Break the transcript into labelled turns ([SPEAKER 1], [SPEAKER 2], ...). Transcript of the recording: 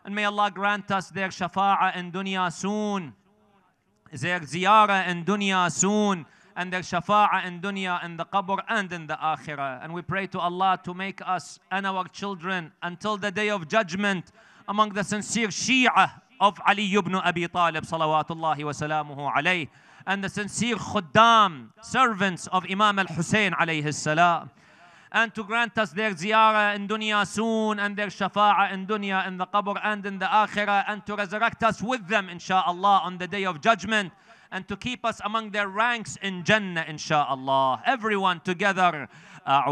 [SPEAKER 1] And may Allah grant us their shafa'ah in dunya soon, their ziyarah in dunya soon, and their shafa'ah in dunya, in the qabr and in the akhirah. And we pray to Allah to make us and our children until the day of judgment among the sincere Shia of Ali ibn Abi Talib salawatullahi wa salamuhu alayhi, and the sincere khuddam, servants of Imam al-Hussein alayhi salam, and to grant us their ziyarah in dunya soon and their shafa'ah in dunya, in the qabr and in the akhirah, and to resurrect us with them insha'Allah on the day of judgment, and to keep us among their ranks in Jannah insha'Allah. Everyone together.